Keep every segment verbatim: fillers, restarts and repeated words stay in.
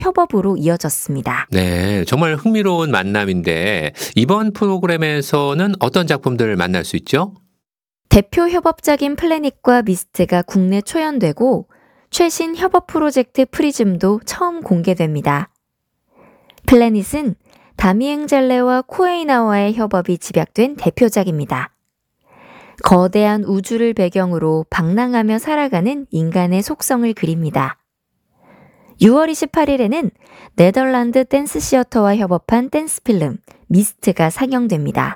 협업으로 이어졌습니다. 네, 정말 흥미로운 만남인데 이번 프로그램에서는 어떤 작품들을 만날 수 있죠? 대표 협업작인 플래닛과 미스트가 국내 초연되고 최신 협업 프로젝트 프리즘도 처음 공개됩니다. 플래닛은 다미엥 잘레와 코에이나와의 협업이 집약된 대표작입니다. 거대한 우주를 배경으로 방랑하며 살아가는 인간의 속성을 그립니다. 유월 이십팔일에는 네덜란드 댄스 시어터와 협업한 댄스 필름 미스트가 상영됩니다.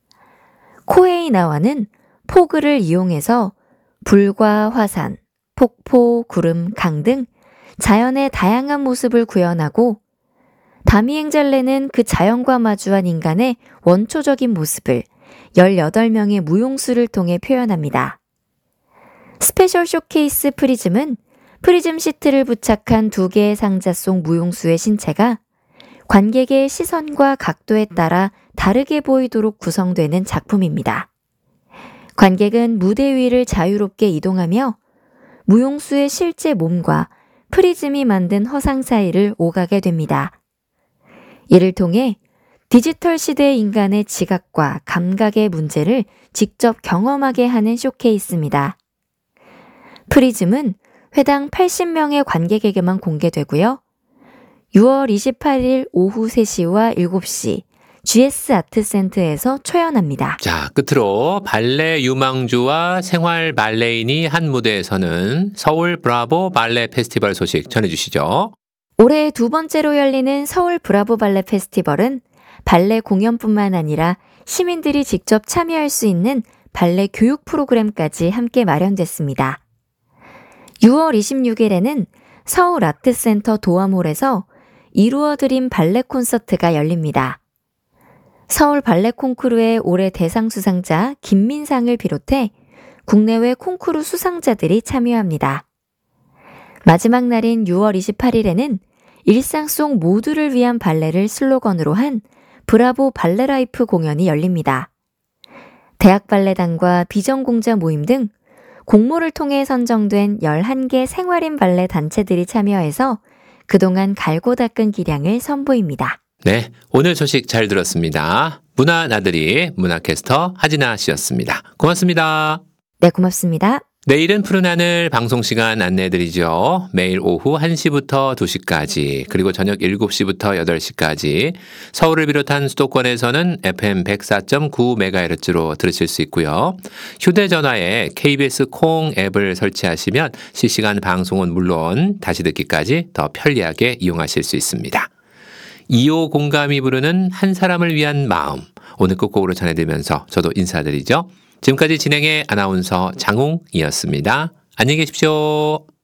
코에이나와는 포그를 이용해서 불과 화산, 폭포, 구름, 강 등 자연의 다양한 모습을 구현하고 다미엥 잘레는 그 자연과 마주한 인간의 원초적인 모습을 열여덟 명의 무용수를 통해 표현합니다. 스페셜 쇼케이스 프리즘은 프리즘 시트를 부착한 두 개의 상자 속 무용수의 신체가 관객의 시선과 각도에 따라 다르게 보이도록 구성되는 작품입니다. 관객은 무대 위를 자유롭게 이동하며 무용수의 실제 몸과 프리즘이 만든 허상 사이를 오가게 됩니다. 이를 통해 디지털 시대 인간의 지각과 감각의 문제를 직접 경험하게 하는 쇼케이스입니다. 프리즘은 회당 팔십 명의 관객에게만 공개되고요. 유월 이십팔일 오후 세 시와 일곱 시 지에스 아트센터에서 초연합니다. 자, 끝으로 발레 유망주와 생활 발레인이 한 무대에 서는 서울 브라보 발레 페스티벌 소식 전해주시죠. 올해 두 번째로 열리는 서울 브라보 발레 페스티벌은 발레 공연뿐만 아니라 시민들이 직접 참여할 수 있는 발레 교육 프로그램까지 함께 마련됐습니다. 유월 이십육일에는 서울 아트센터 도암홀에서 이루어드림 발레 콘서트가 열립니다. 서울 발레 콩쿠르의 올해 대상 수상자 김민상을 비롯해 국내외 콩쿠르 수상자들이 참여합니다. 마지막 날인 유월 이십팔일에는 일상 속 모두를 위한 발레를 슬로건으로 한 브라보 발레라이프 공연이 열립니다. 대학 발레단과 비전공자 모임 등 공모를 통해 선정된 열한 개 생활인 발레 단체들이 참여해서 그동안 갈고 닦은 기량을 선보입니다. 네, 오늘 소식 잘 들었습니다. 문화 나들이 문화캐스터 하진아 씨였습니다. 고맙습니다. 네, 고맙습니다. 내일은 푸른 하늘 방송 시간 안내해드리죠. 매일 오후 한 시부터 두 시까지 그리고 저녁 일곱 시부터 여덟 시까지 서울을 비롯한 수도권에서는 에프엠 백사 점 구 메가헤르츠로 들으실 수 있고요. 휴대전화에 케이비에스 콩 앱을 설치하시면 실시간 방송은 물론 다시 듣기까지 더 편리하게 이용하실 수 있습니다. 이호 공감이 부르는 한 사람을 위한 마음 오늘 끝곡으로 전해드리면서 저도 인사드리죠. 지금까지 진행의 아나운서 장웅이었습니다. 안녕히 계십시오.